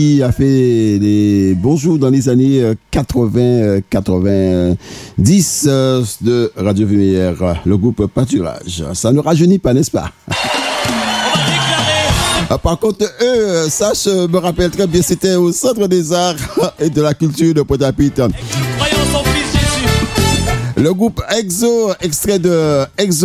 qui a fait des bons jours dans les années 80-90 de Radio Lumière, le groupe Pâturage. Ça ne rajeunit pas, n'est-ce pas? Par contre, eux, ça, je me rappelle très bien, c'était au Centre des Arts et de la Culture de Pointe-à-Pitre. Le groupe EXO, extrait de EXO.